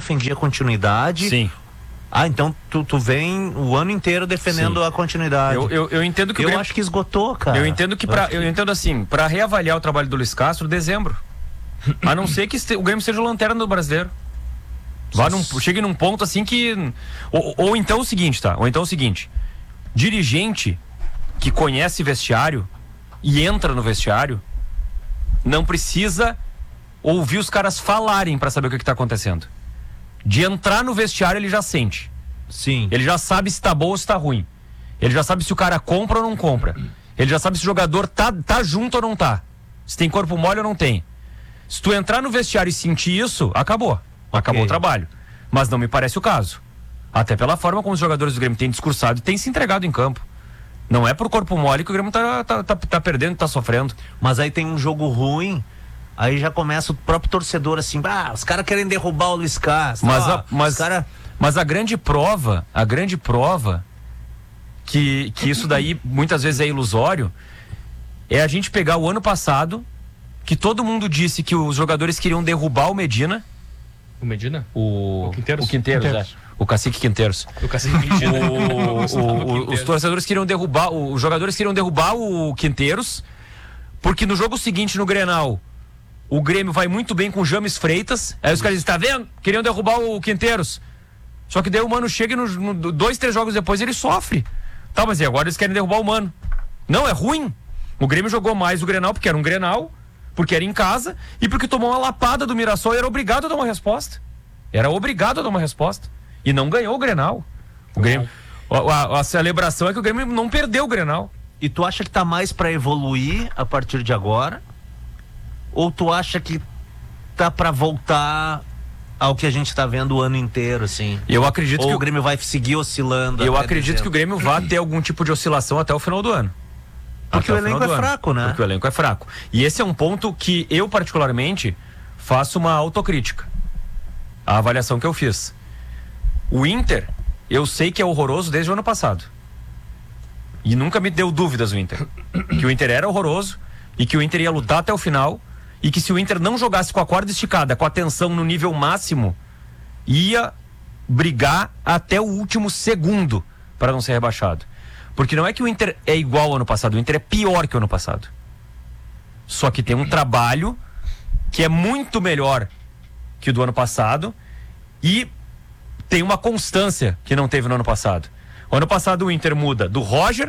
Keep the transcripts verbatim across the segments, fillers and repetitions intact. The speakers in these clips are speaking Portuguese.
defendia a continuidade. Sim. Ah, então tu, tu vem o ano inteiro defendendo Sim. a continuidade. Eu, eu, eu entendo que o Eu Grêmio... acho que esgotou, cara. Eu entendo que, pra, eu entendo assim, para reavaliar o trabalho do Luiz Castro, dezembro. A não ser que este, o Grêmio seja o lanterna do brasileiro. Vá num, chegue num ponto assim que... Ou, ou então o seguinte, tá? Ou então o seguinte. Dirigente que conhece vestiário e entra no vestiário não precisa ouvir os caras falarem para saber o que, que tá acontecendo. De entrar no vestiário ele já sente. Sim. Ele já sabe se tá bom ou se tá ruim. Ele já sabe se o cara compra ou não compra. Ele já sabe se o jogador tá, tá junto ou não tá. Se tem corpo mole ou não tem. Se tu entrar no vestiário e sentir isso, acabou. Acabou Ok. o trabalho. Mas não me parece o caso. Até pela forma como os jogadores do Grêmio têm discursado e têm se entregado em campo. Não é por corpo mole que o Grêmio tá, tá, tá, tá perdendo, tá sofrendo. Mas aí tem um jogo ruim, aí já começa o próprio torcedor assim, ah, os caras querem derrubar o Luiz Castro. Mas, ó, a, mas, os cara... mas a grande prova, a grande prova que, que isso daí muitas vezes é ilusório, é a gente pegar o ano passado, que todo mundo disse que os jogadores queriam derrubar o Medina. O Medina? O, o Quinteiros? O Quinteiros, Quinteiros. é. O Cacique Quinteiros. O Cacique Medina. O, o, o, os torcedores queriam derrubar, os jogadores queriam derrubar o Quinteiros, porque no jogo seguinte, no Grenal, o Grêmio vai muito bem com o James Freitas. Aí os caras dizem, tá vendo? Queriam derrubar o Quinteiros. Só que daí o Mano chega e no, no, dois, três jogos depois ele sofre. Tá, mas e agora eles querem derrubar o Mano? Não, é ruim. O Grêmio jogou mais o Grenal porque era um Grenal, porque era em casa e porque tomou uma lapada do Mirassol e era obrigado a dar uma resposta. Era obrigado a dar uma resposta. E não ganhou o Grenal. O Grêmio, a, a, a celebração é que o Grêmio não perdeu o Grenal. E tu acha que tá mais pra evoluir a partir de agora? Ou tu acha que tá pra voltar ao que a gente tá vendo o ano inteiro, assim? Eu acredito Ou que o Grêmio vai seguir oscilando? Eu até acredito dezembro? que o Grêmio vai ter algum tipo de oscilação até o final do ano. Porque Até o elenco final do é ano. fraco, né? Porque o elenco é fraco. E esse é um ponto que eu, particularmente, faço uma autocrítica. A avaliação que eu fiz. O Inter, eu sei que é horroroso desde o ano passado. E nunca me deu dúvidas o Inter. Que o Inter era horroroso e que o Inter ia lutar até o final e que se o Inter não jogasse com a corda esticada, com a tensão no nível máximo, ia brigar até o último segundo para não ser rebaixado. Porque não é que o Inter é igual ao ano passado, o Inter é pior que o ano passado. Só que tem um trabalho que é muito melhor que o do ano passado e tem uma constância que não teve no ano passado. O ano passado o Inter muda do Roger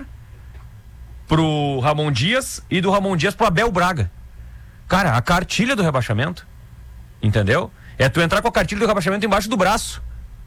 pro Ramon Dias e do Ramon Dias pro Abel Braga. Cara, a cartilha do rebaixamento, entendeu? É tu entrar com a cartilha do rebaixamento embaixo do braço.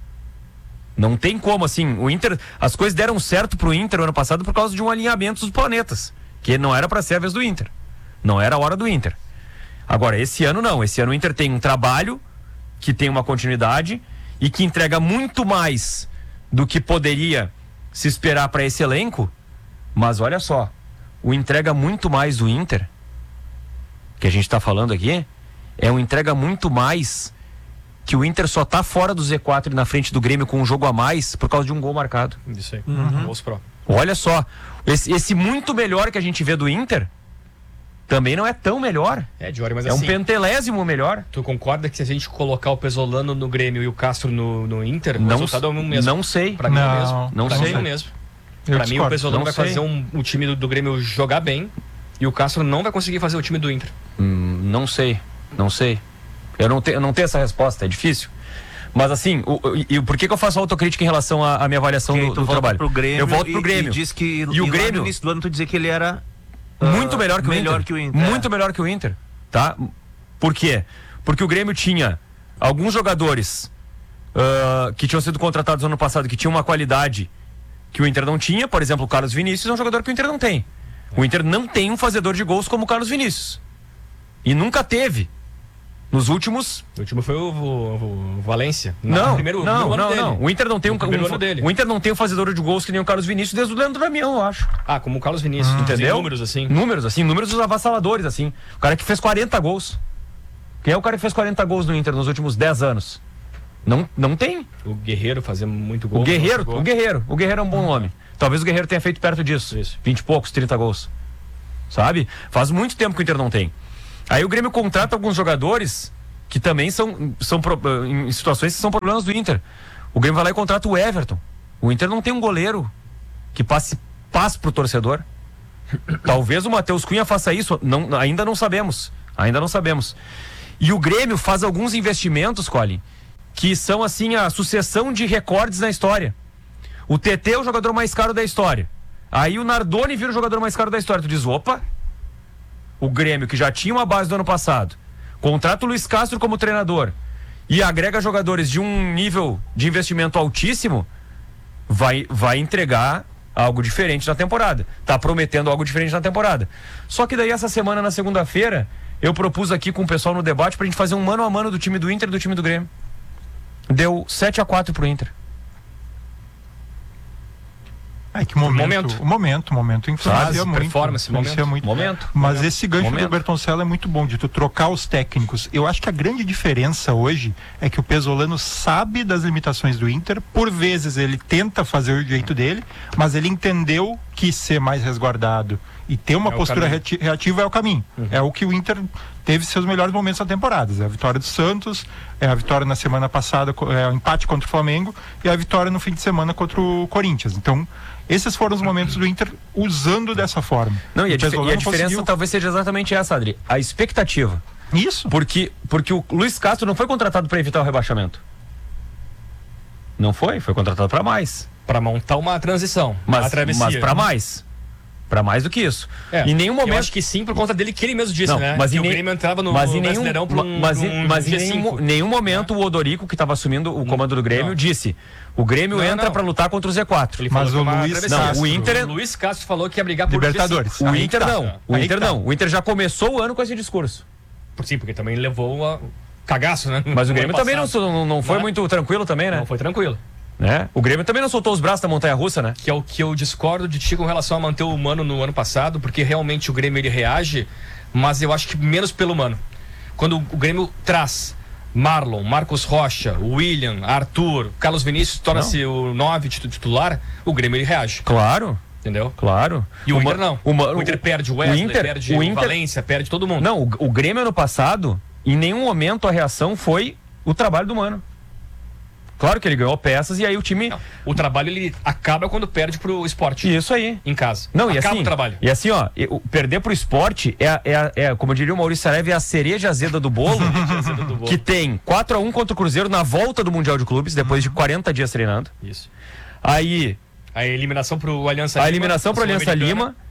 Não tem como, assim, o Inter, as coisas deram certo pro Inter o ano passado por causa de um alinhamento dos planetas, que não era pra ser a vez do Inter. Não era a hora do Inter. Agora, esse ano não, esse ano o Inter tem um trabalho que tem uma continuidade e que entrega muito mais do que poderia se esperar para esse elenco, mas olha só, o entrega muito mais do Inter, que a gente tá falando aqui, é um entrega muito mais que o Inter só tá fora do Z quatro e na frente do Grêmio com um jogo a mais por causa de um gol marcado. Isso aí. Uhum. Gols pró. Olha só, esse, esse muito melhor que a gente vê do Inter também não é tão melhor. É, Diori, mas É assim, um pentelésimo melhor. tu concorda que se a gente colocar o Pesolano no Grêmio e o Castro no, no Inter, o Não, resultado é o mesmo? não sei. Pra mim é o Não, mesmo. não pra sei. mim é o mesmo. Eu Pra mim o discordo. Pesolano Não vai sei. fazer um, o time do, do Grêmio jogar bem e o Castro não vai conseguir fazer o time do Inter. Hum, não sei, não sei. Eu não, te, eu não tenho essa resposta, é difícil. Mas assim, o, o, e por que, que eu faço autocrítica em relação à, à minha avaliação Que aí do, tu do volta trabalho? pro Grêmio eu volto pro e- Grêmio. E diz que E o lá Grêmio- no início do ano tu dizia que ele era Muito ah, melhor que o melhor Inter. que o Inter. Muito é. melhor que o Inter, tá? Por quê? Porque o Grêmio tinha alguns jogadores uh, que tinham sido contratados no ano passado, que tinham uma qualidade que o Inter não tinha. Por exemplo, o Carlos Vinícius é um jogador que o Inter não tem. O Inter não tem um fazedor de gols como o Carlos Vinícius. E nunca teve. Nos últimos... O último foi o, o, o Valência. Não, primeiro, não, primeiro ano não, dele. não. O Inter não tem um, No primeiro um ano dele. o Inter não tem um fazedor de gols que nem o Carlos Vinícius desde o Leandro Damião, eu acho. Ah, como o Carlos Vinícius. Entendeu? Tem números assim. Números, assim, números avassaladores, assim. O cara que fez quarenta gols. Quem é o cara que fez quarenta gols no Inter nos últimos dez anos? Não, não tem. O Guerreiro fazia muito gol. O Guerreiro, gol. o Guerreiro. O Guerreiro é um bom nome. Talvez o Guerreiro tenha feito perto disso. Isso. vinte e poucos, trinta gols. Sabe? Faz muito tempo que o Inter não tem. Aí o Grêmio contrata alguns jogadores que também são, são pro- em situações que são problemas do Inter. O Grêmio vai lá e contrata o Everton. O Inter não tem um goleiro que passe paz pro torcedor. Talvez o Matheus Cunha faça isso, não, ainda não sabemos. Ainda não sabemos. E o Grêmio faz alguns investimentos, Colin, que são assim a sucessão de recordes na história. O T T é o jogador mais caro da história. Aí o Nardoni vira o jogador mais caro da história. Tu diz, opa, o Grêmio, que já tinha uma base do ano passado, contrata o Luiz Castro como treinador e agrega jogadores de um nível de investimento altíssimo, vai, vai entregar algo diferente na temporada. Tá prometendo algo diferente na temporada. Só que daí essa semana, na segunda-feira, eu propus aqui com o pessoal no debate pra gente fazer um mano a mano do time do Inter e do time do Grêmio. Deu sete a quatro pro Inter. É que o momento, Momento. o momento, o momento influencia Fase, muito. performance, influencia momento. muito. Momento. Mas Momento. esse gancho Momento. do Bertoncello é muito bom, de tu trocar os técnicos. Eu acho que a grande diferença hoje é que o Pesolano sabe das limitações do Inter. Por vezes ele tenta fazer o jeito dele, mas ele entendeu que ser mais resguardado e ter uma É o postura caminho. reati- reativa é o caminho. É o que o Inter teve seus melhores momentos na temporada. É a vitória do Santos, é a vitória na semana passada, co- é o empate contra o Flamengo e a vitória no fim de semana contra o Corinthians. Então, esses foram os momentos do Inter usando dessa forma. Não, e a, O dif- Pesolano e a diferença conseguiu- talvez seja exatamente essa, Adri. A expectativa. Isso. Porque, porque o Luiz Castro não foi contratado para evitar o rebaixamento. Não foi, foi contratado para mais. Pra montar uma transição, uma Mas, travessia. mas para mais. Para mais do que isso. É, em nenhum Eu momento. acho que sim, por conta dele que ele mesmo disse, Não, né? mas que em o nem- Grêmio entrava no mas em nenhum, Brasileirão pra um, mas em, pra um mas em G nenhum, cinco. nenhum momento o Odorico, que estava assumindo o comando do Grêmio, Não. disse: o Grêmio Não, entra não. para lutar contra o Z quatro. Ele Mas falou que o é uma Luiz travessia. Não, Castro- o Inter- O Luiz Castro falou que ia brigar por Libertadores. G cinco. O Aí Inter que tá. não. O Aí Inter que tá. não. O Inter já começou o ano com esse discurso. Sim, porque também levou a cagaço, né? Mas o No Grêmio ano também não, passado. não, não foi Né? muito tranquilo também, né? Não foi tranquilo. né? O Grêmio também não soltou os braços da montanha-russa, né? Que é o que eu discordo de ti com relação a manter o Mano no ano passado, porque realmente o Grêmio ele reage, mas eu acho que menos pelo Mano. Quando o Grêmio traz Marlon, Marcos Rocha, William, Arthur, Carlos Vinícius torna-se o nove titular, o Grêmio ele reage, Claro, entendeu? claro. E o, Ma- Inter não. O, Ma- O Inter perde o Wesley, Inter- perde o o, Inter- Valência, perde todo mundo. Não, o, o Grêmio ano passado, em nenhum momento a reação foi o trabalho do Mano. Claro que ele ganhou peças e aí o time... Não. O trabalho ele acaba quando perde pro esporte Isso aí. em casa. Não, e acaba assim, o trabalho. e assim, ó, e- o- perder pro esporte é, a- é, a- é, como diria o Maurício Saraiva, é a cereja azeda do bolo, do bolo. que tem quatro a um contra o Cruzeiro na volta do Mundial de Clubes, depois de quarenta dias treinando. Isso. Aí, A eliminação pro Aliança a Lima. eliminação pro Aliança Sul-Americana. Lima.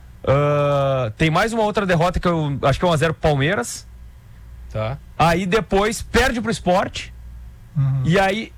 Ah, tem mais uma outra derrota que eu acho que é um a zero pro Palmeiras. Tá. Aí depois perde pro esporte. E aí.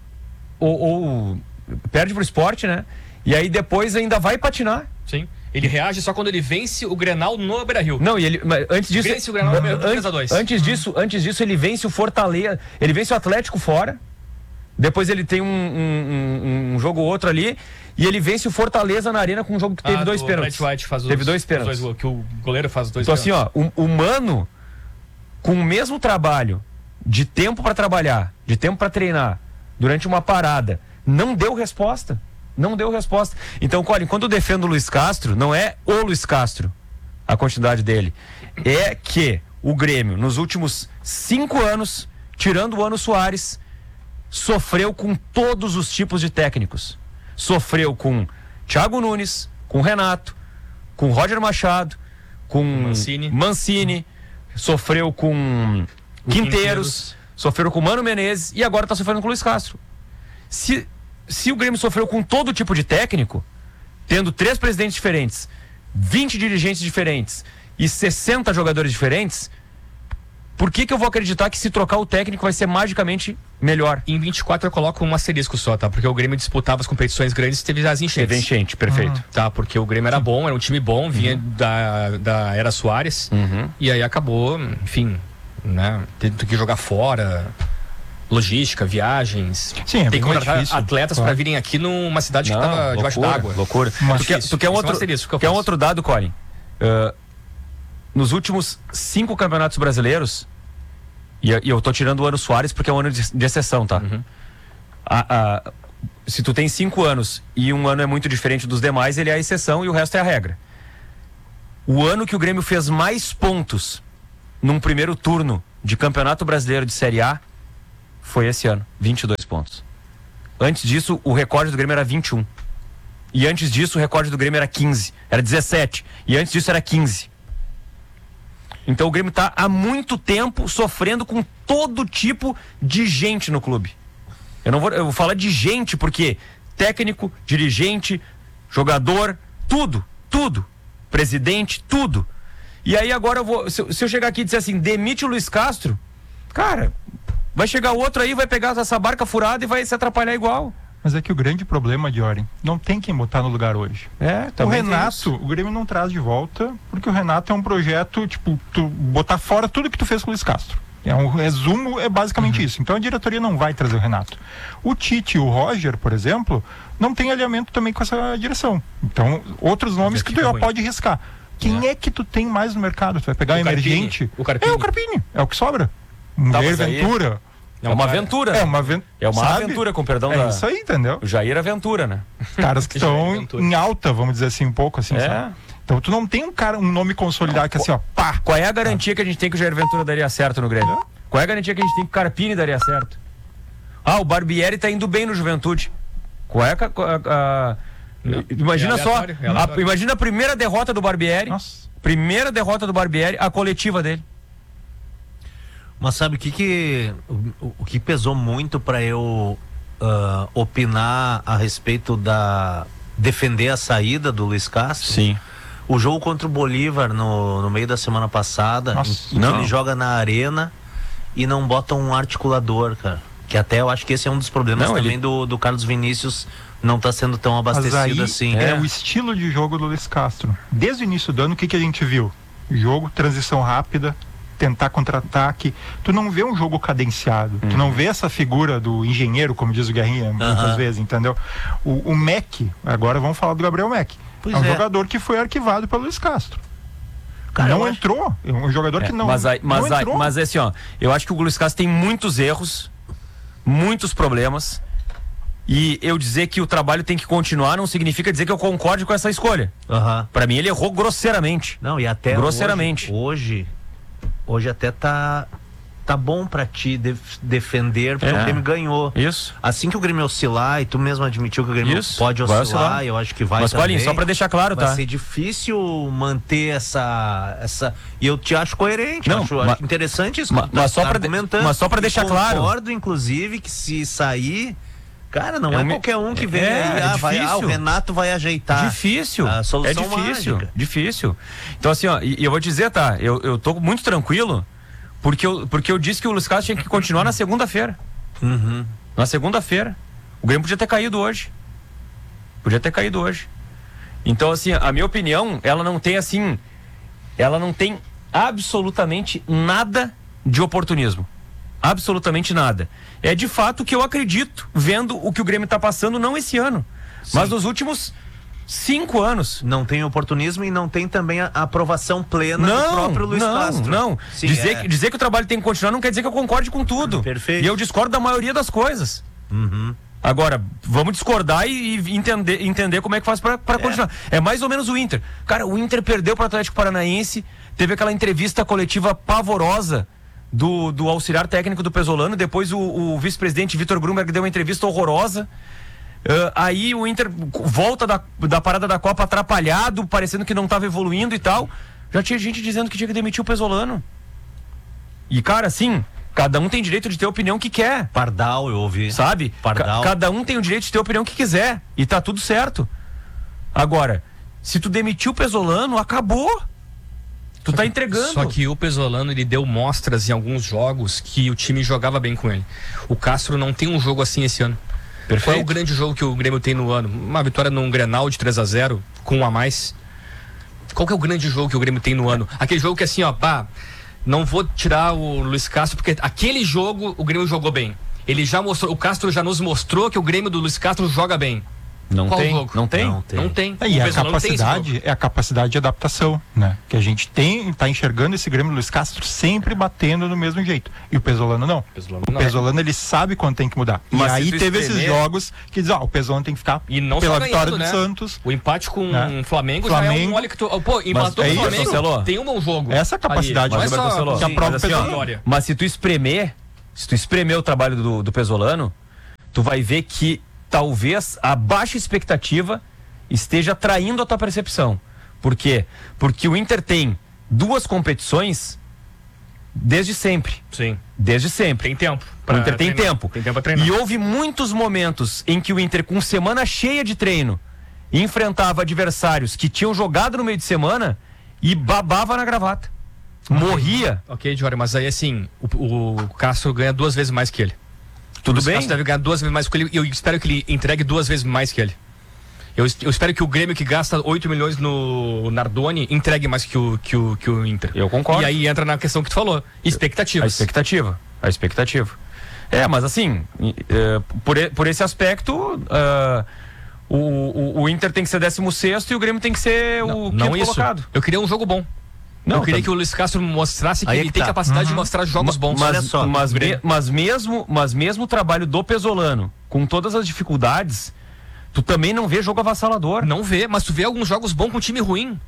Ou, ou perde pro esporte, né? E aí depois ainda vai patinar. Sim. Ele reage só quando ele vence o Grenal no Beira-Rio. Não, e ele. Mas antes disso. Vence o Grenal no Beira-Rio, an- três a dois. Antes disso, antes disso, ele vence o Fortaleza. Ele vence o Atlético fora. Depois ele tem um, um, um- um jogo ou outro ali. E ele vence o Fortaleza na arena com um jogo que teve Ah, dois do pênaltis. Brett White faz os, Teve dois os pênaltis. gols, que o goleiro faz os dois Então assim, pênaltis. ó, o, o Mano, com o mesmo trabalho de tempo pra trabalhar, de tempo pra treinar, durante uma parada, não deu resposta. Não deu resposta. Então, Colin, quando eu defendo o Luiz Castro, não é o Luiz Castro, a quantidade dele. É que o Grêmio, nos últimos cinco anos, tirando o Ano Soares, sofreu com todos os tipos de técnicos. Sofreu com Thiago Nunes, com Renato, com Roger Machado, com Mancini. Mancini, sofreu com Quinteiros, Quinteiros. sofreu com Mano Menezes e agora está sofrendo com o Luiz Castro. Se, se o Grêmio sofreu com todo tipo de técnico, tendo três presidentes diferentes, vinte dirigentes diferentes e sessenta jogadores diferentes, por que que eu vou acreditar que se trocar o técnico vai ser magicamente melhor? Em vinte e quatro eu coloco um asterisco só, tá? Porque o Grêmio disputava as competições grandes e teve as enchentes. Teve enchente, perfeito. Tá, porque o Grêmio era bom, era um time bom, vinha da, da Era Soares. Uhum. E aí acabou, enfim, né? Tendo que jogar fora, logística, viagens. Sim, é Tem bem que mais contratar difícil, atletas claro. pra virem aqui numa cidade que Não, tava debaixo loucura, d'água. Loucura. Mas Tu quer, isso, tu quer um isso é um outro, asterisco que eu quer um faço. outro dado, Colin? Ah, nos últimos cinco campeonatos brasileiros, e, e eu tô tirando o ano Soares porque é um ano de, de exceção, tá? Uhum. A- a- se tu tem cinco anos e um ano é muito diferente dos demais, ele é a exceção e o resto é a regra. O ano que o Grêmio fez mais pontos num primeiro turno de Campeonato Brasileiro de Série A foi esse ano, vinte e dois pontos. Antes disso, o recorde do Grêmio era vinte e um. E antes disso, o recorde do Grêmio era quinze. Era dezessete. E antes disso, era quinze. Então o Grêmio está há muito tempo sofrendo com todo tipo de gente no clube. Eu não vou, eu vou falar de gente porque técnico, dirigente, jogador, tudo, tudo. Presidente, tudo. E aí agora eu vou, se eu, se eu chegar aqui e disser assim, demite o Luiz Castro, cara, vai chegar outro aí, vai pegar essa barca furada e vai se atrapalhar igual. Mas é que o grande problema, Diori, não tem quem botar no lugar hoje. É, o Renato, o Grêmio não traz de volta, porque o Renato é um projeto, tipo, tu botar fora tudo que tu fez com o Luiz Castro. É um resumo, é basicamente uhum. isso. Então a diretoria não vai trazer o Renato. O Tite e o Roger, por exemplo, não tem alinhamento também com essa direção. Então, outros nomes que tu já pode riscar. Quem é. é que tu tem mais no mercado? Tu vai pegar o emergente? O Carpini. É o Carpini, é o que sobra. Um tá, Jair Ventura. É uma aventura. É uma, aven... é uma aventura, com perdão é da... É isso aí, entendeu? O Jair Aventura, né? Caras que estão em alta, vamos dizer assim, um pouco assim, é. sabe? Então tu não tem um cara, um nome consolidado que assim, ó, pá. Qual é a garantia que a gente tem que o Jair Ventura daria certo no Grêmio? É. Qual é a garantia que a gente tem que o Carpini daria certo? Ah, o Barbieri tá indo bem no Juventude. Qual é a... a, a... Imagina é só, é a, imagina a primeira derrota do Barbieri. Nossa. Primeira derrota do Barbieri, a coletiva dele. Mas sabe o que que o, o que pesou muito para eu uh, opinar a respeito da defender a saída do Luiz Castro? Sim. O jogo contra o Bolívar no, no meio da semana passada, Nossa, em, em que não. ele joga na arena e não bota um articulador, cara. Que até eu acho que esse é um dos problemas não, também ele... do, do Carlos Vinícius não tá sendo tão abastecido aí assim. É, é o estilo de jogo do Luiz Castro. Desde o início do ano, o que, que a gente viu? Jogo, transição rápida, tentar contra-ataque. Tu não vê um jogo cadenciado. Uhum. Tu não vê essa figura do engenheiro, como diz o Guerrinha muitas uhum. vezes, entendeu? O, o Mac, agora vamos falar do Gabriel Mac. Pois é um é. jogador que foi arquivado pelo Luiz Castro. Cara, não entrou. É um jogador é, que não, mas aí, mas não aí, entrou. Mas assim, ó, eu acho que o Luiz Castro tem muitos erros, muitos problemas. E eu dizer que o trabalho tem que continuar não significa dizer que eu concorde com essa escolha. Uhum. Pra mim ele errou grosseiramente. Não, e até grosseiramente. Hoje, hoje, hoje até tá tá bom pra ti def, defender, porque é. o Grêmio ganhou. Isso. Assim que o Grêmio oscilar, e tu mesmo admitiu que o Grêmio Isso. pode oscilar, oscilar, eu acho que vai Mas, também. Paulinho, só pra deixar claro, vai tá? ser difícil manter essa, essa... E eu te acho coerente, não, acho, mas, acho interessante isso. Mas, tá, mas, só tá pra de, mas só pra deixar concordo, claro. Concordo, inclusive, que se sair... Cara, não é, é me... qualquer um que vem é, aí, ah, é vai, ah, o Renato vai ajeitar. Difícil. A solução é difícil, mágica. difícil. Então assim, ó, e, e eu vou dizer, tá, eu, eu tô muito tranquilo, porque eu, porque eu disse que o Luiz Castro tinha que continuar na segunda-feira. Uhum. Na segunda-feira. O Grêmio podia ter caído hoje. Podia ter caído hoje. Então assim, a minha opinião, ela não tem assim, ela não tem absolutamente nada de oportunismo. Absolutamente nada. É de fato que eu acredito, vendo o que o Grêmio está passando, não esse ano, Sim. mas nos últimos cinco anos. Não tem oportunismo e não tem também a aprovação plena não, do próprio Luiz não, Castro. Não, Sim, dizer, é. que, dizer que o trabalho tem que continuar não quer dizer que eu concorde com tudo. Perfeito. E eu discordo da maioria das coisas. Uhum. Agora, vamos discordar e, e entender, entender como é que faz para é. continuar. É mais ou menos o Inter. Cara, o Inter perdeu para o Atlético Paranaense, teve aquela entrevista coletiva pavorosa Do, do auxiliar técnico do Pesolano, depois o, o vice-presidente Vitor Grumberg deu uma entrevista horrorosa, uh, aí o Inter volta da, da parada da Copa atrapalhado, parecendo que não estava evoluindo e tal, já tinha gente dizendo que tinha que demitir o Pesolano. E cara, assim, cada um tem direito de ter a opinião que quer. Pardal, eu ouvi. Sabe? Pardal. Ca- cada um tem o direito de ter a opinião que quiser, e tá tudo certo. Agora, se tu demitiu o Pesolano, acabou. Tu tá entregando. Só que o Pesolano, ele deu mostras em alguns jogos que o time jogava bem com ele. O Castro não tem um jogo assim esse ano. Perfeito. Qual é o grande jogo que o Grêmio tem no ano? Uma vitória num Grenal de três a zero, com um a mais. Qual que é o grande jogo que o Grêmio tem no ano? Aquele jogo que assim, ó, pá, não vou tirar o Luiz Castro, porque aquele jogo o Grêmio jogou bem. Ele já mostrou, o Castro já nos mostrou que o Grêmio do Luiz Castro joga bem. Não Qual tem, jogo? não tem. Não tem. Não tem. É, e O a Pesolano tem esse capacidade jogo. é a capacidade de adaptação, né? Que a gente tem, tá enxergando esse Grêmio do Luiz Castro sempre batendo do mesmo jeito. E o Pesolano não. Pesolano o não. Pesolano ele sabe quando tem que mudar. Mas e se aí tu teve espremer- esses jogos que diz, ó, o Pesolano tem que ficar E não pela só vitória ganhando, do né? Santos. O empate com Né? o Flamengo, já é um Flamengo. mole que tu... Pô, empatou é com o isso, Flamengo, Marcelo. tem um bom jogo. Essa capacidade, Ali. Mas, Não é só Marcelo, que a prova mas, assim, ó, vitória. mas se tu espremer, se tu espremer o trabalho do, do Pesolano, tu vai ver que talvez a baixa expectativa esteja traindo a tua percepção. Por quê? Porque o Inter tem duas competições desde sempre. Sim. Desde sempre. Tem tempo. O Inter tem treinar. tempo. Tem tempo pra treinar. E houve muitos momentos em que o Inter, com semana cheia de treino, enfrentava adversários que tinham jogado no meio de semana e babava na gravata. Morria. Ok, Jório, mas aí assim, o, o Castro ganha duas vezes mais que ele. Tudo o bem? Castro deve ganhar duas vezes mais que ele e eu espero que ele entregue duas vezes mais que ele. Eu, es- eu espero que o Grêmio, que gasta oito milhões no Nardoni, entregue mais que o, que o, que o Inter. Eu concordo. E aí entra na questão que tu falou, A expectativas. expectativa. A expectativa. É, mas assim, é, por, e- por esse aspecto, ah, o, o, o Inter tem que ser décimo sexto e o Grêmio tem que ser o Não, quinto não isso. colocado. Eu queria um jogo bom. Não, eu queria tá- que o Luiz Castro mostrasse que Aí é ele que tem tá. capacidade de mostrar jogos bons. Olha Mas, só, mas, o me- Grêmio. mas mesmo, mas mesmo o trabalho do Pesolano, com todas as dificuldades, tu também não vê jogo avassalador. Não vê, mas tu vê alguns jogos bons com time ruim.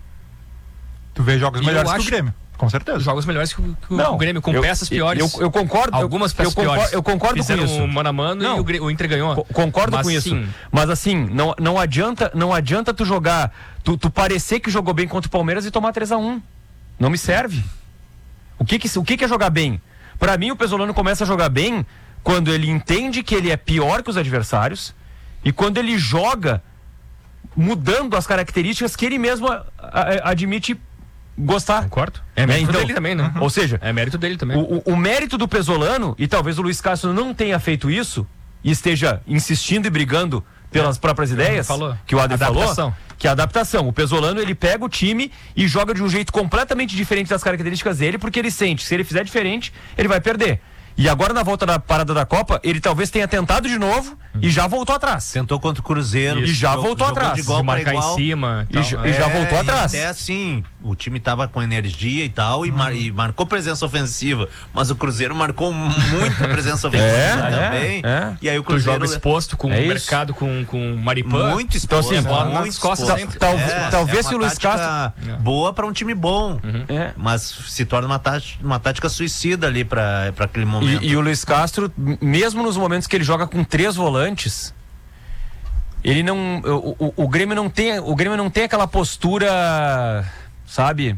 Tu vê jogos E eu melhores que acho- o Grêmio, com certeza. Jogos melhores que o, que o Não, Grêmio, com eu- peças piores. Eu, eu concordo. eu- Algumas peças eu, concordo, piores. Eu concordo Fizeram com isso. um mano a mano Não. e o, Grê- o Inter ganhou. Co- Concordo Mas com isso. sim. Mas assim, não, não, adianta, não adianta tu jogar, tu, tu parecer que jogou bem contra o Palmeiras e tomar três a um. Não me serve. O que que, o que que é jogar bem? Pra mim, o Pesolano começa a jogar bem quando ele entende que ele é pior que os adversários e quando ele joga mudando as características que ele mesmo a- a- admite gostar. Concordo. É mérito então, dele também, né? Ou seja, É mérito dele também. o, o- o mérito do Pesolano, e talvez o Luiz Castro não tenha feito isso, e esteja insistindo e brigando pelas próprias ideias, falou. que o Adri falou, Adaptação. que é a adaptação. O Pesolano, ele pega o time e joga de um jeito completamente diferente das características dele, porque ele sente que se ele fizer diferente, ele vai perder. E agora, na volta da parada da Copa, ele talvez tenha tentado de novo e já voltou atrás. Tentou contra o Cruzeiro. E já voltou jogou atrás. De igual De pra marcar igual. em cima. E tal. já- É. e já voltou e atrás. Até assim, o time tava com energia e tal, e, mar- e marcou presença ofensiva. Mas o Cruzeiro marcou muita presença ofensiva É, também. é, é. E aí o Tu Cruzeiro. joga exposto com É o isso. mercado, com, com Maripã. Muito exposto, Então, assim, bola nas muito costas exposto. sempre. Tal- É, talvez é se o uma Luiz tática boa para um time bom, É. mas se torna uma tática, uma tática suicida ali para aquele momento. E, e o Luiz Castro, m- mesmo nos momentos que ele joga com três volantes, ele não. O, o, o Grêmio não tem. O Grêmio não tem aquela postura, sabe?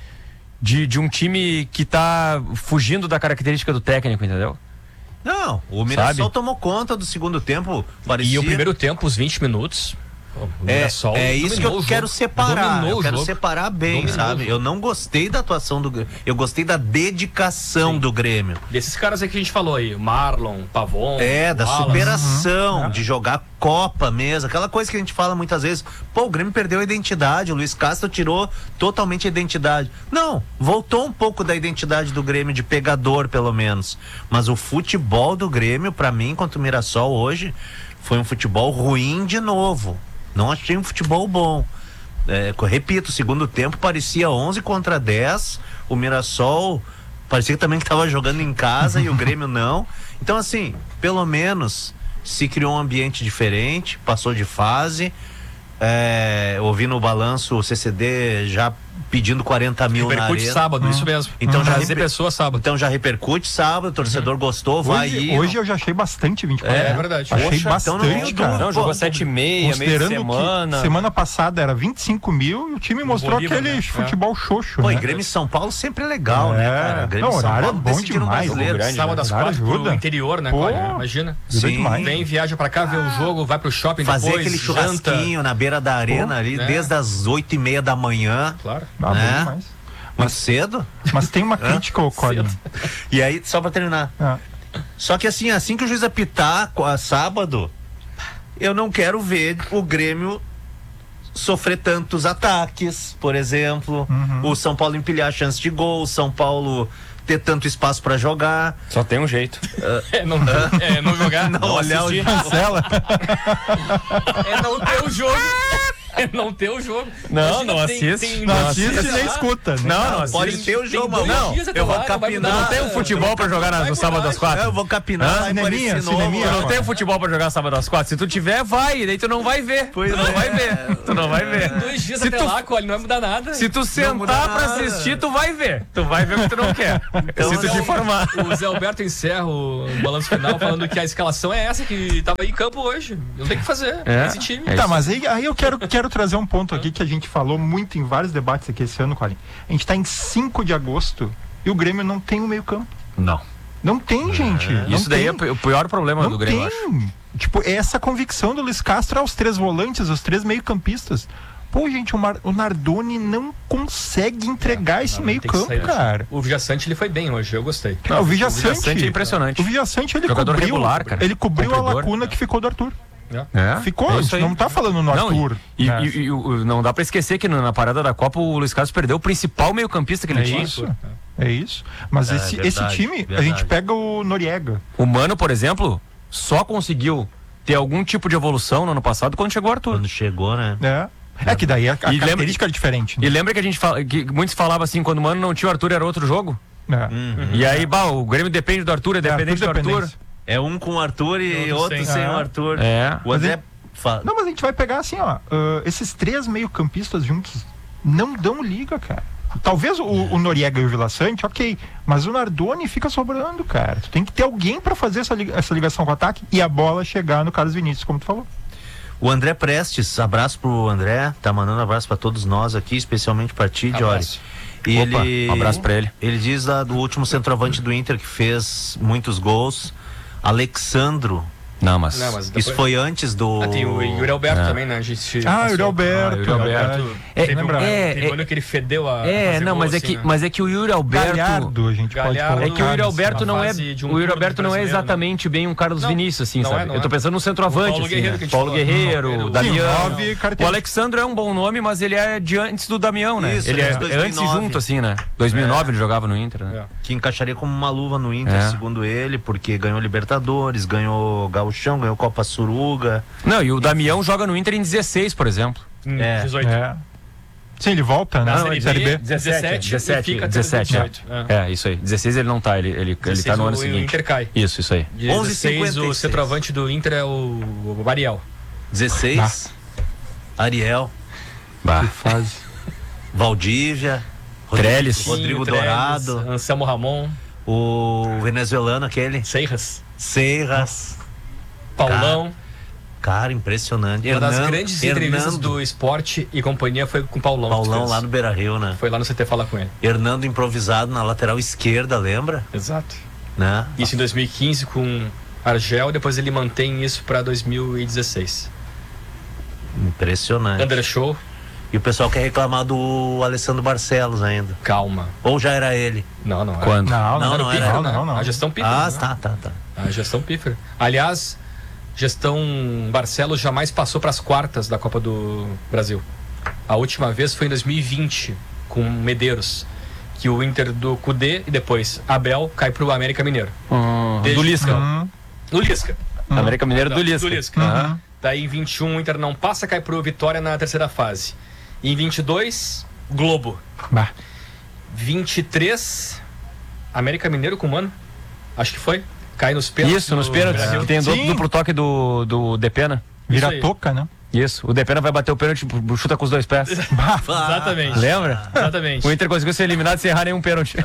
De, de um time que tá fugindo da característica do técnico, entendeu? Não, o Mirassol Sabe? tomou conta do segundo tempo. Parecia... E o primeiro tempo, os vinte minutos. O É, Mirassol é isso que dominou eu o quero jogo. separar. Dominou Eu o quero jogo. separar bem, Dominou o sabe? jogo. Eu não gostei da atuação do Grêmio. Eu gostei da dedicação Sim. do Grêmio. Desses caras aí que a gente falou aí, Marlon, Pavon. É, da Wallace. superação, Uhum. de jogar Copa mesmo. Aquela coisa que a gente fala muitas vezes. Pô, o Grêmio perdeu a identidade. O Luiz Castro tirou totalmente a identidade. Não, voltou um pouco da identidade do Grêmio, de pegador, pelo menos. Mas o futebol do Grêmio, pra mim, contra o Mirassol hoje, foi um futebol ruim de novo. Não achei um futebol bom. É, co- repito, o segundo tempo parecia onze contra dez. O Mirassol parecia também que estava jogando em casa e o Grêmio não. Então, assim, pelo menos se criou um ambiente diferente, passou de fase. É, ouvi no balanço o C C D já pedindo quarenta mil na Repercute arena. sábado, isso mesmo. Então já Trazer reper- pessoas sábado. Então já repercute sábado, o torcedor gostou, vai Hoje, ir. hoje eu já achei bastante vinte e quatro. É, é verdade. Achei Poxa, então bastante, não tem cara. dúvida. Não, jogou Pô, sete e meia, meio de Considerando semana. que semana passada era vinte e cinco mil e o time mostrou Bolívar, aquele né? futebol xoxo. Pô, né? e Grêmio e São Paulo sempre é legal, É. né, cara? Grêmio e Não, São horário é Paulo bom decidiram o demais. brasileiro. Jogo grande, Sábado às Horário quatro pro ajuda. interior, né? Pô. cara? Imagina. Ajuda Sim. demais. Vem, viaja pra cá, vê o jogo, vai pro shopping Fazer depois, aquele janta. churrasquinho na beira da arena ali, né? desde as oito e meia da manhã. Claro. Ah, né? bom demais. Muito cedo. Mas tem uma crítica, ô Colin. E aí, só pra terminar. Ah, Só que assim, assim que o juiz apitar co- a sábado, eu não quero ver o Grêmio sofrer tantos ataques, por exemplo. Uhum. O São Paulo empilhar chance de gol, o São Paulo ter tanto espaço pra jogar. Só tem um jeito. É não, é, não jogar. Não, olhar o jogo. Cancela. É não ter o jogo. É não ter o jogo. Não, Imagina, não tem- assiste. tem- Não Não assiste assiste nem lá. escuta. Né? Não, não Pode assiste. ter o jogo, tem mas dois não. dias até Eu vou lá, não vai capinar. mudar. Não tem um futebol pra jogar na- Vai no sábado mudar. às quatro? Eu vou capinar lá em Cineminha, Parecia Novo. cineminha. Tu não tem um futebol pra jogar sábado às quatro. Se tu tiver, vai. Daí tu não vai ver. Pois tu não é. vai ver. Tu não vai ver. Dois dias Se até tu- lá, Cole, não vai mudar nada. Se tu muda sentar pra nada. assistir, tu vai ver. Tu vai ver o que tu não quer. Então, Se tu te não- informar. O Zé Alberto encerra o balanço final falando que a escalação é essa que tava aí em campo hoje. Não tem o que fazer. É. Esse time. É Tá, isso. mas aí, aí eu quero, quero trazer um ponto aqui que a gente falou muito em vários debates aqui esse ano, Colin. A gente tá em cinco de agosto e o Grêmio não tem o meio campo. Não. Não tem, gente. Não Isso daí tem. é o pior problema Não do Grêmio, eu acho. tem. Tipo, essa convicção do Luiz Castro aos três volantes, os três meio-campistas. Pô, gente, o, Mar- o Nardoni não consegue entregar esse Não, tem que meio-campo, sair, cara. O Vijaçante ele foi bem hoje, eu gostei. Não, o Vijaçante, Vijaçante é impressionante. O Vijaçante, ele Jogador cobriu, regular, cara. ele cobriu a Cumpridor. lacuna que ficou do Arthur. É, Ficou, é a isso gente aí. não tá falando no Não, Arthur. e, né? e- e o- não dá pra esquecer que no- na parada da Copa o Luiz Carlos perdeu o principal meio-campista que ele É tinha. isso. É isso. Mas É, esse, verdade, esse time, a verdade. gente pega o Noriega. O Mano, por exemplo, só conseguiu ter algum tipo de evolução no ano passado quando chegou o Arthur. Quando chegou, né? né? É que daí a, a E lembra- característica era diferente. E Né? lembra que a gente fala, que muitos falavam assim, quando o Mano não tinha o Arthur era outro jogo? É. E aí, bah, o Grêmio depende do Arthur, é É, dependente do Arthur. dependência. É um com o Arthur e Outro outro sem. sem, Ah. o Arthur. É. O André fala. Não, mas a gente vai pegar assim, ó. ah, esses três meio-campistas juntos não dão liga, cara. Talvez o, o Noriega e o Vila Sante, ok. Mas o Nardoni fica sobrando, cara. Tu tem que ter alguém pra fazer essa, li- essa ligação com o ataque e a bola chegar no Carlos Vinícius, como tu falou. O André Prestes, abraço pro André, tá mandando abraço pra todos nós aqui, especialmente pra ti, Jory. Abraço. E Opa, ele, um abraço pra ele. Ele diz lá do último centroavante do Inter que fez muitos gols, Alexandro. Não, mas... Não, mas depois- Isso foi antes do. Ah, tem o Yuri Alberto É. também, né? A gente Ah, passou. o Yuri Alberto. Ah, Yuri Alberto. verdade. É, Teve um, lembra- é, teve um é- ano que ele fedeu a. É, fazer não, gol, mas é, assim, que, né? mas é que o Yuri Alberto... Galhardo, a gente Galhardo. pode É que o Yuri colocar, Alberto na não é, fase de um o Yuri turno Alberto não é brasileiro, né? exatamente bem um Carlos Não, Vinícius, assim, não sabe? é, não Eu tô é. pensando no centroavante, O Paulo assim, Guerreiro né? que a gente Paulo falou. Guerreiro, Não, o ele- Damião. Sim, nove O características. Alexandre é um bom nome, mas ele é de antes do Damião, né? Isso, ele ele é é, de dois é mil e antes e nove. junto, assim, né? dois mil e nove ele jogava no Inter, né? É. Que encaixaria como uma luva no Inter, É. segundo ele, porque ganhou Libertadores, ganhou Gauchão, ganhou Copa Suruga. Não, e o Damião joga no Inter em dezesseis, por exemplo. Hum, É. dezoito. É. Sim, ele volta, né? Na Série Série B. B, dezessete, dezessete, e fica até dezessete, dezoito. é. É. É, isso aí. dezesseis ele não tá, ele, ele, ele tá dezesseis no ano o- o seguinte. Inter cai. Isso, isso aí. De onze e dezesseis, cinquenta e o seis. centroavante do Inter é o, o Bariel. dezesseis, Ariel, Bah. Que fase. Valdívia, Trellis. Rodrigo Trellis, Dourado, Anselmo Ramon, o venezuelano aquele, Seiras, Seiras. Paulão. Cara, impressionante. Uma das Hernando- grandes entrevistas Hernando, do Esporte e Companhia foi com o Paulão. que Paulão fez. lá no Beira-Rio, né? Foi lá no C T falar com ele. Hernando improvisado na lateral esquerda, lembra? Exato. Né? Isso em dois mil e quinze com Argel, depois ele mantém isso pra dois mil e dezesseis. Impressionante. André Show, E o pessoal quer reclamar do Alessandro Barcelos ainda. calma. Ou já era ele? Não, não. Quando? Não, Não, não, não não, era. não, né? não, não. A gestão pífera. Ah, né? tá, tá, tá. A gestão pífera. Aliás, gestão Barcelos jamais passou para as quartas da Copa do Brasil. A última vez foi em dois mil e vinte, com Medeiros, que o Inter do Cudê e depois Abel cai pro América Mineiro. Hum, Desde do Lisca. então. Hum, Do Lisca. América Mineiro do Não, Lisca. do Lisca. Aham. Daí em vinte e um o Inter não passa, cai pro Vitória na terceira fase. E em vinte e dois, Globo. bah. vinte e três, América Mineiro com o Mano. Acho que foi. Cai nos pênaltis. Isso, nos do pênaltis, Brasil. que tem do, Sim. duplo toque do, do Depena. Vira aí. toca, né? Isso, o Depena vai bater o pênalti, chuta com os dois pés. Exatamente. Lembra? Exatamente. O Inter conseguiu ser eliminado sem errar nenhum pênalti.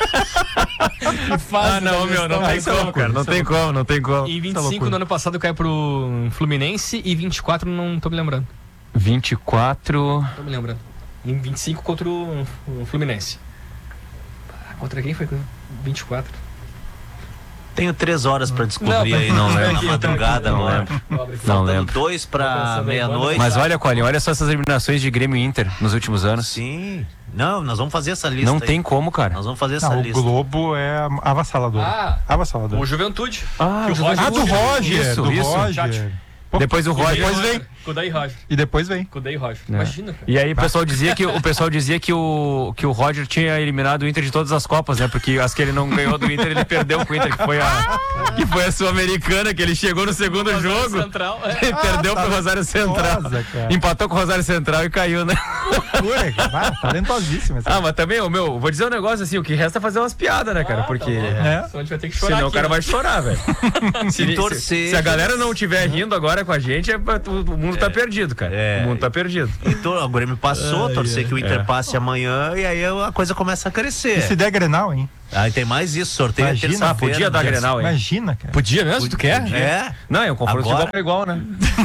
Fase Ah, não, da meu, não gestão. tem isso é como, loucura, cara. Não isso é tem como, não tem como. E vinte e Tá cinco loucura. no ano passado cai pro Fluminense e vinte e quatro não tô me lembrando. vinte e quatro. Não tô me lembrando. Em vinte e cinco contra o o Fluminense. Ah, contra quem foi? vinte e quatro. Tenho três horas pra descobrir aí não na, lembro. na madrugada, não lembro. Não Faltando lembro. dois Tô pra pensando aí, meia-noite. Mas olha, Colin, olha só essas eliminações de Grêmio e Inter nos últimos anos. Sim. Não, nós vamos fazer essa lista. Não aí. tem como, cara. Nós vamos fazer essa Não, o lista. Globo é avassalador. Ah, Avassalador. o Juventude. Ah, Que o Juventude. Ah, do Roger, Isso, do isso. Roger. Depois o Roger. Depois vem. Com o Daí Roger. E depois vem. Com o Daí Roger. É. Imagina, cara. E aí o pessoal dizia que o pessoal dizia que o que o Roger tinha eliminado o Inter de todas as copas, né? Porque as que ele não ganhou do Inter, ele perdeu com o Inter, que foi a que foi a Sul-Americana, que ele chegou no segundo jogo. Central, é. Ele perdeu pro Rosário Central. Nossa, cara. Empatou com o Rosário Central e caiu, né? Loucura, cara. Talentosíssimo. essa- Ah, mas também, o meu, vou dizer um negócio assim, o que resta é fazer umas piadas, né, cara? Ah, Porque tá bom. É. Senão a gente vai ter que chorar senão o aqui, cara né? vai chorar, velho. Se, torcer. se, se a galera não estiver rindo agora com a gente, é, pra- o, o mundo tá perdido, cara. É. O mundo tá perdido. Então, o Grêmio passou, torcer que o Inter É. passe amanhã e aí a coisa começa a E crescer. se der Grenal, hein? Aí tem mais isso, sorteio é Imagina, terça-feira. podia dar dia- Grenal, hein? Imagina, cara. Podia mesmo? Tu quer? É. Não, é um confronto Agora- de igual pra igual, né?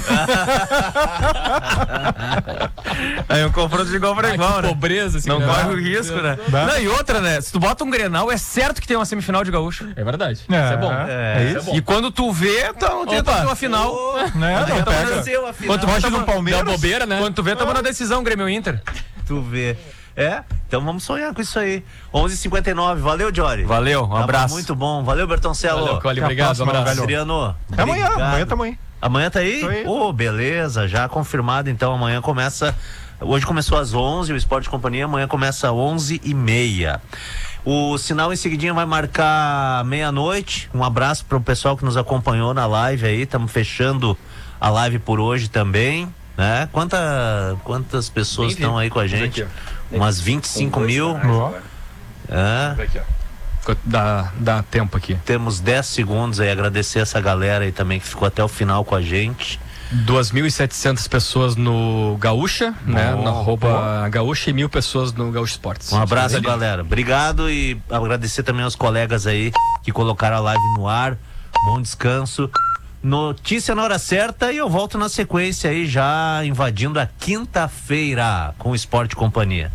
É um confronto de igual pra Ai, igual, que né? pobreza esse Não Grenal. corre o risco, né? Bah. Não, e outra, né? Se tu bota um Grenal, é certo que tem uma semifinal de gaúcho. É verdade. É, Isso é bom. é Isso isso. é bom. E quando tu vê, então tenta Opa. uma final. Né? Não, Então pega. nasceu a final. Quando tu Rocha tamo- no Palmeiras. Deu bobeira, né? Quando tu vê, tamo na decisão, Grêmio Inter. Tu vê. É? Então vamos sonhar com isso aí. onze e cinquenta e nove. Valeu, Jory. Valeu, um Tava abraço. muito bom. Valeu, Bertoncelo. Valeu, Cole, Até a obrigado, um próxima, abraço. velho. Adriano. Até amanhã. obrigado. Amanhã tamo aí. Amanhã tá aí? Tô aí. Ô, beleza, já confirmado. Então amanhã começa. Hoje começou às onze, o Esporte Companhia. Amanhã começa às onze e meia. O sinal em seguidinha vai marcar meia-noite. Um abraço pro pessoal que nos acompanhou na live aí. Estamos fechando a live por hoje também. Né? Quanta, quantas pessoas Nem vi. estão aí com a Vamos gente? aqui, Umas vinte e cinco mil. Ó. É. Aqui, ó. Dá, dá tempo aqui. Temos dez segundos aí, agradecer essa galera aí também que ficou até o final com a gente. duas mil e setecentas pessoas no Gaúcha, né? Bom, Na arroba Gaúcha e mil pessoas no Gaúcha Esportes. Um abraço, Ali. galera. Obrigado e agradecer também aos colegas aí que colocaram a live no ar. Bom descanso. Notícia na hora certa e eu volto na sequência aí já invadindo a quinta-feira com o Esporte Companhia.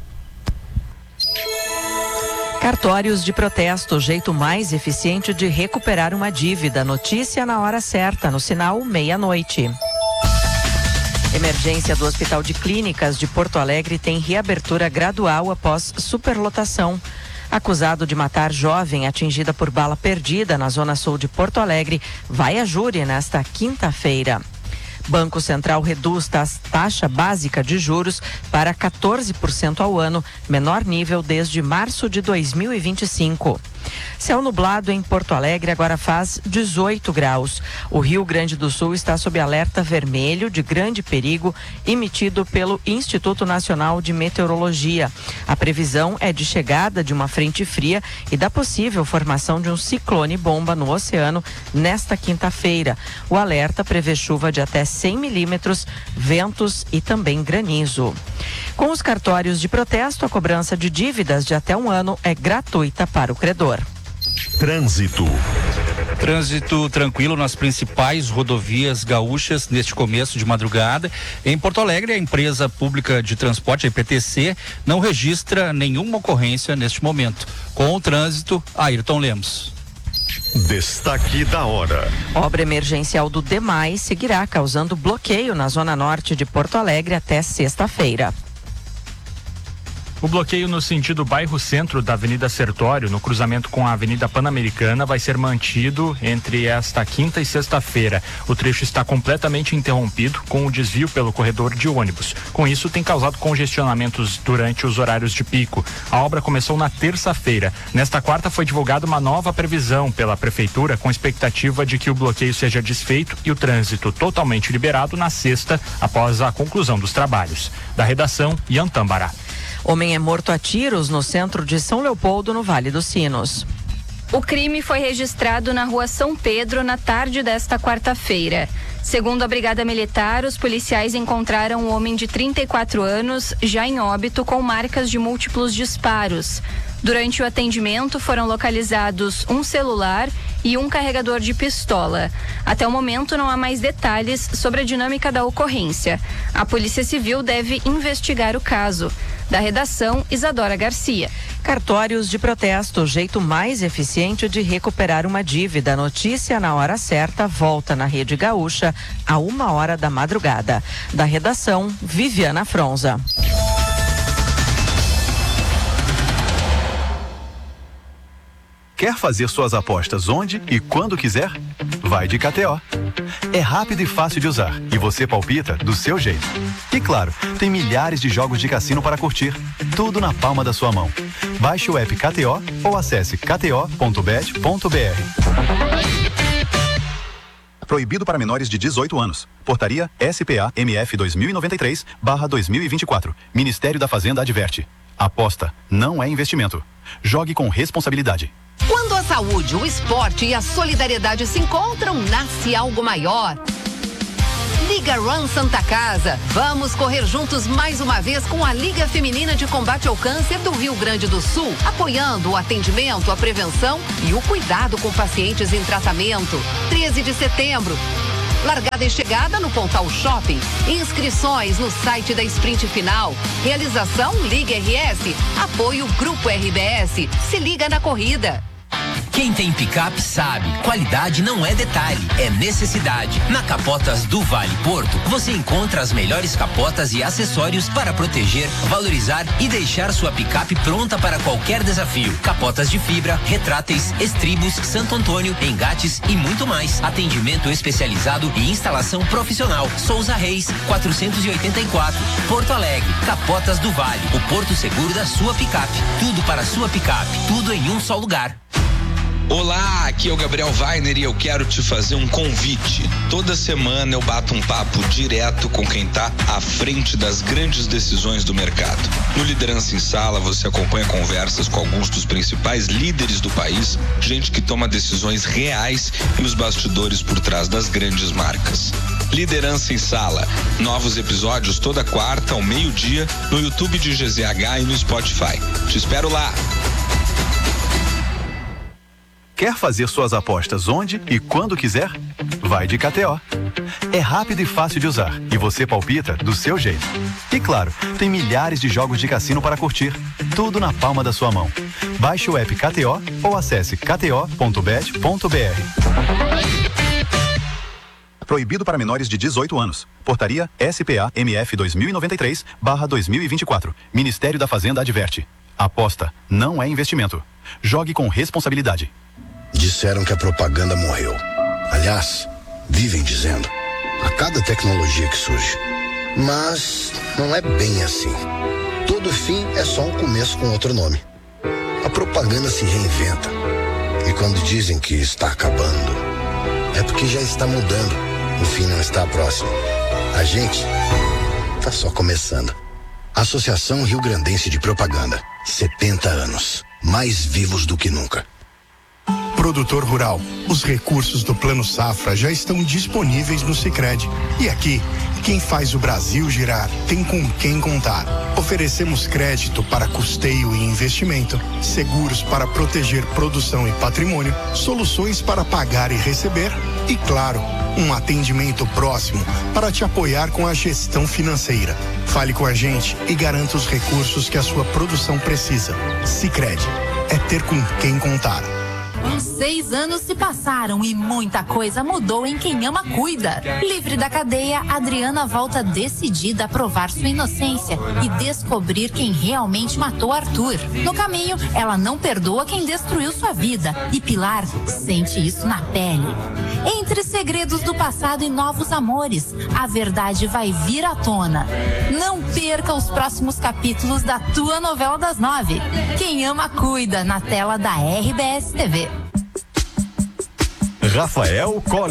Cartórios de protesto, o jeito mais eficiente de recuperar uma dívida. Notícia na hora certa, no sinal meia-noite. Emergência do Hospital de Clínicas de Porto Alegre tem reabertura gradual após superlotação. Acusado de matar jovem atingida por bala perdida na zona sul de Porto Alegre, vai a júri nesta quinta-feira. Banco Central reduz a taxa básica de juros para quatorze por cento ao ano, menor nível desde março de dois mil e vinte e cinco. Céu nublado em Porto Alegre agora faz dezoito graus. O Rio Grande do Sul está sob alerta vermelho de grande perigo emitido pelo Instituto Nacional de Meteorologia. A previsão é de chegada de uma frente fria e da possível formação de um ciclone bomba no oceano nesta quinta-feira. O alerta prevê chuva de até cem milímetros, ventos e também granizo. Com os cartórios de protesto, a cobrança de dívidas de até um ano é gratuita para o credor. Trânsito. Trânsito tranquilo nas principais rodovias gaúchas neste começo de madrugada. Em Porto Alegre, a empresa pública de transporte, a I P T C, não registra nenhuma ocorrência neste momento. Com o trânsito, Ayrton Lemos. Destaque da hora. Obra emergencial do DEMAI seguirá causando bloqueio na zona norte de Porto Alegre até sexta-feira. O bloqueio no sentido bairro centro da Avenida Sertório, no cruzamento com a Avenida Pan-Americana, vai ser mantido entre esta quinta e sexta-feira. O trecho está completamente interrompido com o desvio pelo corredor de ônibus. Com isso, tem causado congestionamentos durante os horários de pico. A obra começou na terça-feira. Nesta quarta foi divulgada uma nova previsão pela Prefeitura, com expectativa de que o bloqueio seja desfeito e o trânsito totalmente liberado na sexta, após a conclusão dos trabalhos. Da redação, Ian Tambará. Homem é morto a tiros no centro de São Leopoldo, no Vale dos Sinos. O crime foi registrado na rua São Pedro na tarde desta quarta-feira. Segundo a Brigada Militar, os policiais encontraram um homem de trinta e quatro anos, já em óbito, com marcas de múltiplos disparos. Durante o atendimento, foram localizados um celular e um carregador de pistola. Até o momento, não há mais detalhes sobre a dinâmica da ocorrência. A Polícia Civil deve investigar o caso. Da redação, Isadora Garcia. Cartórios de protesto, o jeito mais eficiente de recuperar uma dívida. Notícia na hora certa, volta na Rede Gaúcha, a uma hora da madrugada. Da redação, Viviana Fronza. Quer fazer suas apostas onde e quando quiser? Vai de K T O. É rápido e fácil de usar e você palpita do seu jeito. E claro, tem milhares de jogos de cassino para curtir, tudo na palma da sua mão. Baixe o app K T O ou acesse k t o ponto bet ponto b r. Proibido para menores de dezoito anos. Portaria S P A M F dois mil e noventa e três barra dois mil e vinte e quatro. Ministério da Fazenda adverte. Aposta não é investimento. Jogue com responsabilidade. Quando a saúde, o esporte e a solidariedade se encontram, nasce algo maior. Liga Run Santa Casa. Vamos correr juntos mais uma vez com a Liga Feminina de Combate ao Câncer do Rio Grande do Sul, apoiando o atendimento, a prevenção e o cuidado com pacientes em tratamento. treze de setembro. Largada e chegada no Pontal Shopping. Inscrições no site da Sprint Final. Realização Liga R S. Apoio Grupo R B S. Se liga na corrida. Quem tem picape sabe, qualidade não é detalhe, é necessidade. Na Capotas do Vale Porto, você encontra as melhores capotas e acessórios para proteger, valorizar e deixar sua picape pronta para qualquer desafio. Capotas de fibra, retráteis, estribos, Santo Antônio, engates e muito mais. Atendimento especializado e instalação profissional. Souza Reis, quatrocentos e oitenta e quatro, Porto Alegre. Capotas do Vale, o porto seguro da sua picape. Tudo para a sua picape, tudo em um só lugar. Olá, aqui é o Gabriel Weiner e eu quero te fazer um convite. Toda semana eu bato um papo direto com quem tá à frente das grandes decisões do mercado. No Liderança em Sala, você acompanha conversas com alguns dos principais líderes do país, gente que toma decisões reais e os bastidores por trás das grandes marcas. Liderança em Sala. Novos episódios toda quarta ao meio-dia no YouTube de G Z H e no Spotify. Te espero lá. Quer fazer suas apostas onde e quando quiser? Vai de K T O. É rápido e fácil de usar e você palpita do seu jeito. E claro, tem milhares de jogos de cassino para curtir, tudo na palma da sua mão. Baixe o app K T O ou acesse k t o ponto bet ponto b r. Proibido para menores de dezoito anos. Portaria S P A M F dois mil e noventa e três barra dois mil e vinte e quatro. Ministério da Fazenda adverte. Aposta não é investimento. Jogue com responsabilidade. Disseram que a propaganda morreu. Aliás, vivem dizendo, a cada tecnologia que surge. Mas não é bem assim. Todo fim é só um começo com outro nome. A propaganda se reinventa. E quando dizem que está acabando, é porque já está mudando. O fim não está próximo. A gente está só começando. Associação Rio Grandense de Propaganda. setenta anos. Mais vivos do que nunca. Produtor rural, os recursos do Plano Safra já estão disponíveis no Sicredi. E aqui, quem faz o Brasil girar tem com quem contar. Oferecemos crédito para custeio e investimento, seguros para proteger produção e patrimônio, soluções para pagar e receber e, claro, um atendimento próximo para te apoiar com a gestão financeira. Fale com a gente e garanta os recursos que a sua produção precisa. Sicredi, é ter com quem contar. Os seis anos se passaram e muita coisa mudou em Quem Ama Cuida. Livre da cadeia, Adriana volta decidida a provar sua inocência e descobrir quem realmente matou Arthur. No caminho, ela não perdoa quem destruiu sua vida e Pilar sente isso na pele. Entre segredos do passado e novos amores, a verdade vai vir à tona. Não perca os próximos capítulos da tua novela das nove. Quem Ama Cuida, na tela da R B S T V. Rafael Colli.